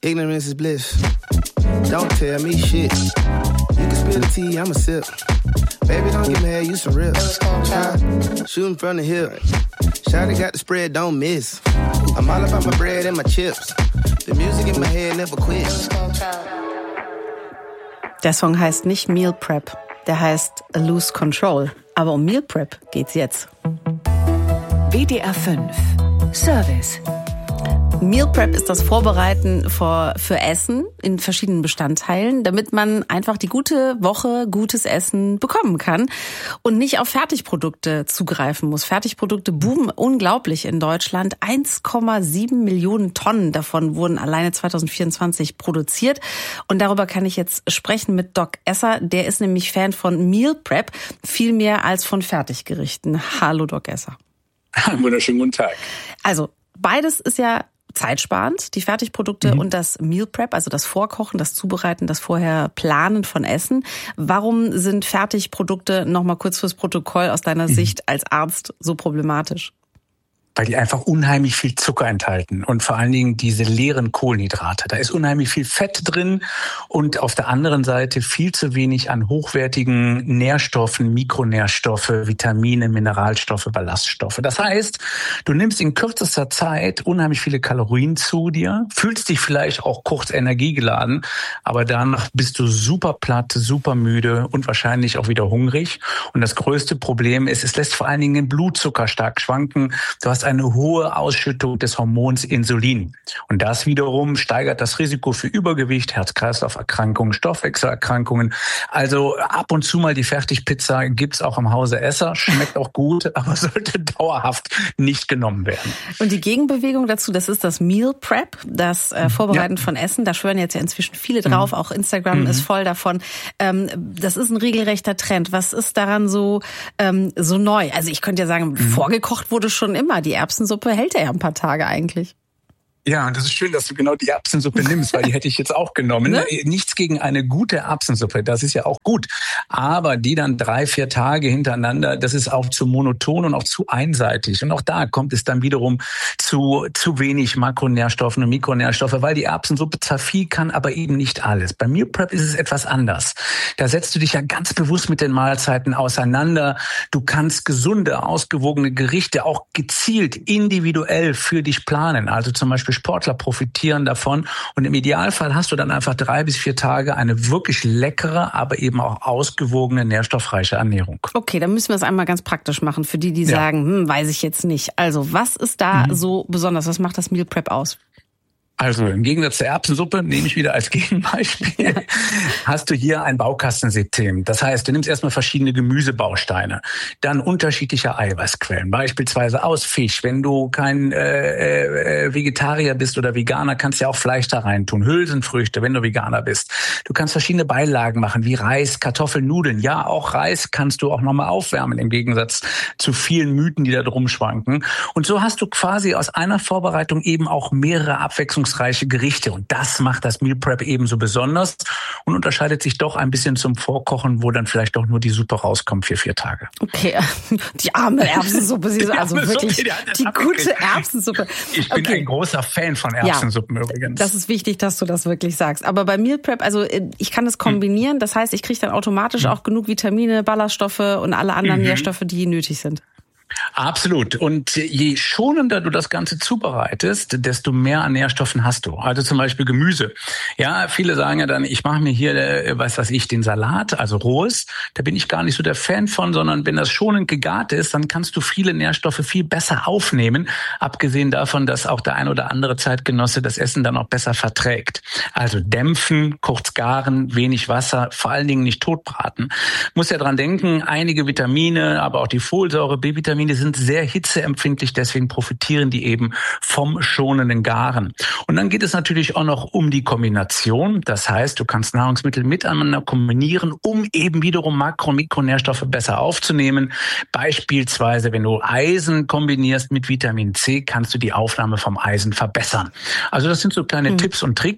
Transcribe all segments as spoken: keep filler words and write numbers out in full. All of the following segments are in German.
Ignorance is bliss. Don't tell me shit. You can spill the tea, I'ma sip. Baby, don't get mad, you some rips. Shooting from the hip. Shawty got the spread, don't miss. I'm all about my bread and my chips. The music in my head never quits. Der Song heißt nicht Meal Prep, der heißt Lose Control. Aber um Meal Prep geht's jetzt. W D R fünf Service. Meal Prep ist das Vorbereiten für, für Essen in verschiedenen Bestandteilen, damit man einfach die gute Woche gutes Essen bekommen kann und nicht auf Fertigprodukte zugreifen muss. Fertigprodukte boomen unglaublich in Deutschland. eins Komma sieben Millionen Tonnen davon wurden alleine zwanzig vierundzwanzig produziert. Und darüber kann ich jetzt sprechen mit Doc Esser. Der ist nämlich Fan von Meal Prep, viel mehr als von Fertiggerichten. Hallo Doc Esser. Wunderschönen guten Tag. Also beides ist ja zeitsparend, die Fertigprodukte mhm. und das Meal Prep, also das Vorkochen, das Zubereiten, das vorher Planen von Essen. Warum sind Fertigprodukte, nochmal kurz fürs Protokoll aus deiner mhm. Sicht als Arzt, so problematisch? Weil die einfach unheimlich viel Zucker enthalten und vor allen Dingen diese leeren Kohlenhydrate. Da ist unheimlich viel Fett drin und auf der anderen Seite viel zu wenig an hochwertigen Nährstoffen, Mikronährstoffe, Vitamine, Mineralstoffe, Ballaststoffe. Das heißt, du nimmst in kürzester Zeit unheimlich viele Kalorien zu dir, fühlst dich vielleicht auch kurz energiegeladen, aber danach bist du super platt, super müde und wahrscheinlich auch wieder hungrig. Und das größte Problem ist, es lässt vor allen Dingen den Blutzucker stark schwanken. Du hast eine hohe Ausschüttung des Hormons Insulin. Und das wiederum steigert das Risiko für Übergewicht, Herz-Kreislauf-Erkrankungen, Stoffwechselerkrankungen. Also ab und zu mal die Fertigpizza gibt's auch im Hause Esser, schmeckt auch gut, aber sollte dauerhaft nicht genommen werden. Und die Gegenbewegung dazu, das ist das Meal Prep, das äh, Vorbereiten ja. von Essen. Da schwören jetzt ja inzwischen viele drauf, mhm. auch Instagram mhm. ist voll davon. Ähm, das ist ein regelrechter Trend. Was ist daran so ähm, so neu? Also ich könnte ja sagen, mhm. vorgekocht wurde schon immer. Die Erbsensuppe hält ja ein paar Tage eigentlich. Ja, und das ist schön, dass du genau die Erbsensuppe nimmst, weil die hätte ich jetzt auch genommen. Ne? Nichts gegen eine gute Erbsensuppe, das ist ja auch gut. Aber die dann drei, vier Tage hintereinander, das ist auch zu monoton und auch zu einseitig. Und auch da kommt es dann wiederum zu zu wenig Makronährstoffen und Mikronährstoffe, weil die Erbsensuppe zwar viel kann, aber eben nicht alles. Bei Meal Prep ist es etwas anders. Da setzt du dich ja ganz bewusst mit den Mahlzeiten auseinander. Du kannst gesunde, ausgewogene Gerichte auch gezielt, individuell für dich planen. Also zum Beispiel Sportler profitieren davon und im Idealfall hast du dann einfach drei bis vier Tage eine wirklich leckere, aber eben auch ausgewogene, nährstoffreiche Ernährung. Okay, dann müssen wir es einmal ganz praktisch machen für die, die ja. sagen, hm, weiß ich jetzt nicht. Also was ist da mhm. so besonders? Was macht das Meal Prep aus? Also im Gegensatz zur Erbsensuppe, nehme ich wieder als Gegenbeispiel, hast du hier ein Baukastensystem. Das heißt, du nimmst erstmal verschiedene Gemüsebausteine, dann unterschiedliche Eiweißquellen, beispielsweise aus Fisch. Wenn du kein äh, äh, Vegetarier bist oder Veganer, kannst du ja auch Fleisch da reintun, Hülsenfrüchte, wenn du Veganer bist. Du kannst verschiedene Beilagen machen, wie Reis, Kartoffeln, Nudeln. Ja, auch Reis kannst du auch nochmal aufwärmen, im Gegensatz zu vielen Mythen, die da drum schwanken. Und so hast du quasi aus einer Vorbereitung eben auch mehrere Abwechslungsreiche Gerichte. Und das macht das Meal Prep eben so besonders und unterscheidet sich doch ein bisschen zum Vorkochen, wo dann vielleicht doch nur die Suppe rauskommt für vier Tage. Okay, die arme Erbsensuppe, sie also wirklich Suppe, die, die gute Erbsensuppe. Ich bin okay. ein großer Fan von Erbsensuppen ja, übrigens. Das ist wichtig, dass du das wirklich sagst. Aber bei Meal Prep, also ich kann es kombinieren. Das heißt, ich kriege dann automatisch mhm. auch genug Vitamine, Ballaststoffe und alle anderen mhm. Nährstoffe, die nötig sind. Absolut. Und je schonender du das Ganze zubereitest, desto mehr an Nährstoffen hast du. Also zum Beispiel Gemüse. Ja, viele sagen ja dann, ich mache mir hier, was weiß ich, den Salat, also rohes. Da bin ich gar nicht so der Fan von, sondern wenn das schonend gegart ist, dann kannst du viele Nährstoffe viel besser aufnehmen. Abgesehen davon, dass auch der ein oder andere Zeitgenosse das Essen dann auch besser verträgt. Also dämpfen, kurz garen, wenig Wasser, vor allen Dingen nicht totbraten. Muss ja dran denken, einige Vitamine, aber auch die Folsäure, B-Vitamine, die sind sehr hitzeempfindlich, deswegen profitieren die eben vom schonenden Garen. Und dann geht es natürlich auch noch um die Kombination. Das heißt, du kannst Nahrungsmittel miteinander kombinieren, um eben wiederum Makro- und Mikronährstoffe besser aufzunehmen. Beispielsweise, wenn du Eisen kombinierst mit Vitamin C, kannst du die Aufnahme vom Eisen verbessern. Also das sind so kleine mhm. Tipps und Tricks,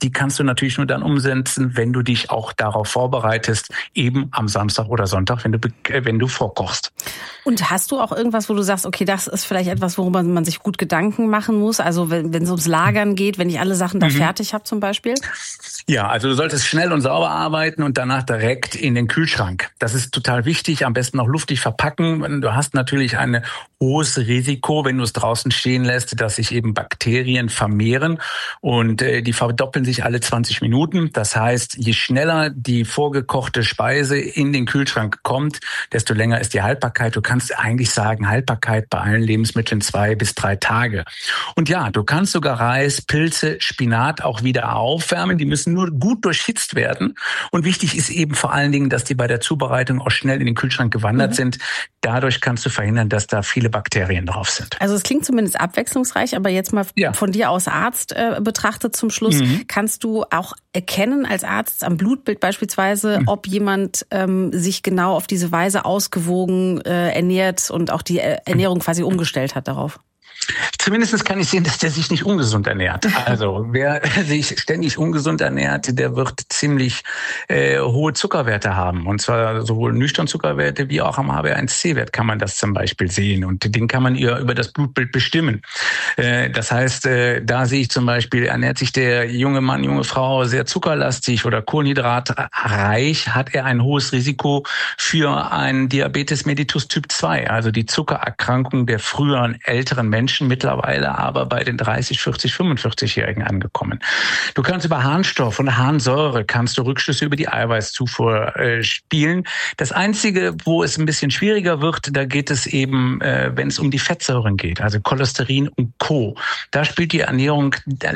die kannst du natürlich nur dann umsetzen, wenn du dich auch darauf vorbereitest, eben am Samstag oder Sonntag, wenn du, wenn du vorkochst. Und hast du auch irgendwas, wo du sagst, okay, das ist vielleicht etwas, worüber man sich gut Gedanken machen muss? Also wenn, wenn es ums Lagern geht, wenn ich alle Sachen da mhm. fertig habe zum Beispiel? Ja, also du solltest schnell und sauber arbeiten und danach direkt in den Kühlschrank. Das ist total wichtig, am besten auch luftig verpacken. Du hast natürlich ein hohes Risiko, wenn du es draußen stehen lässt, dass sich eben Bakterien vermehren und äh, die verdoppeln sich alle zwanzig Minuten. Das heißt, je schneller die vorgekochte Speise in den Kühlschrank kommt, desto länger ist die Haltbarkeit. Du kannst eigentlich sagen, Haltbarkeit bei allen Lebensmitteln zwei bis drei Tage. Und ja, du kannst sogar Reis, Pilze, Spinat auch wieder aufwärmen. Die müssen nur gut durchhitzt werden. Und wichtig ist eben vor allen Dingen, dass die bei der Zubereitung auch schnell in den Kühlschrank gewandert mhm. sind. Dadurch kannst du verhindern, dass da viele Bakterien drauf sind. Also es klingt zumindest abwechslungsreich, aber jetzt mal ja. von dir als Arzt äh, betrachtet zum Schluss, mhm. kannst du auch erkennen als Arzt am Blutbild beispielsweise, mhm. ob jemand ähm, sich genau auf diese Weise ausgewogen äh, ernährt und auch die Ernährung quasi umgestellt hat darauf? Zumindest kann ich sehen, dass der sich nicht ungesund ernährt. Also wer sich ständig ungesund ernährt, der wird ziemlich äh, hohe Zuckerwerte haben. Und zwar sowohl nüchtern Zuckerwerte wie auch am H b A eins C Wert kann man das zum Beispiel sehen. Und den kann man über das Blutbild bestimmen. Äh, das heißt, äh, da sehe ich zum Beispiel, ernährt sich der junge Mann, junge Frau sehr zuckerlastig oder kohlenhydratreich, hat er ein hohes Risiko für einen Diabetes mellitus Typ zwei, also die Zuckererkrankung der früheren älteren Menschen, mittlerweile aber bei den dreißig, vierzig, fünfundvierzig-Jährigen angekommen. Du kannst über Harnstoff und Harnsäure kannst du Rückschlüsse über die Eiweißzufuhr äh, spielen. Das Einzige, wo es ein bisschen schwieriger wird, da geht es eben, äh, wenn es um die Fettsäuren geht, also Cholesterin und Co. Da spielt die Ernährung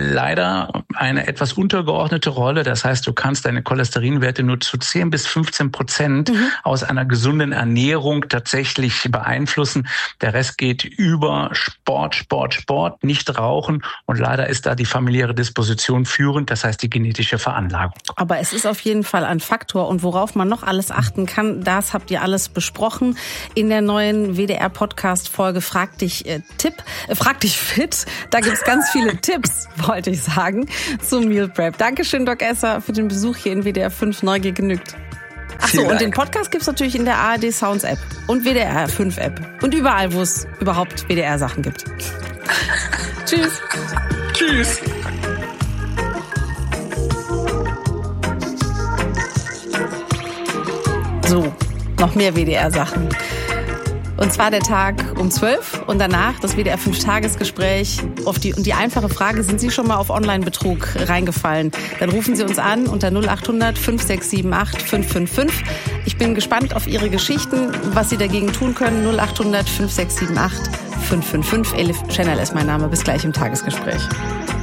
leider eine etwas untergeordnete Rolle. Das heißt, du kannst deine Cholesterinwerte nur zu zehn bis fünfzehn Prozent mhm. aus einer gesunden Ernährung tatsächlich beeinflussen. Der Rest geht über Sport, Sport, Sport, nicht rauchen und leider ist da die familiäre Disposition führend, das heißt die genetische Veranlagung. Aber es ist auf jeden Fall ein Faktor und worauf man noch alles achten kann, das habt ihr alles besprochen in der neuen W D R-Podcast-Folge Frag dich äh, Tipp, äh, Frag dich fit. Da gibt's ganz viele Tipps, wollte ich sagen, zum Meal Prep. Dankeschön, Doc Esser, für den Besuch hier in W D R fünf Neu genügt. Ach so, und den Podcast gibt's natürlich in der A R D Sounds App und W D R fünf App und überall, wo es überhaupt W D R Sachen gibt. Tschüss. Tschüss. So, noch mehr W D R Sachen. Und zwar der Tag um zwölf und danach das W D R fünf Tagesgespräch. Auf die, und die einfache Frage, sind Sie schon mal auf Online-Betrug reingefallen? Dann rufen Sie uns an unter null acht hundert fünf sechs sieben acht fünf fünf fünf. Ich bin gespannt auf Ihre Geschichten, was Sie dagegen tun können. null acht hundert fünf sechs sieben acht fünf fünf fünf. Elif Channel ist mein Name. Bis gleich im Tagesgespräch.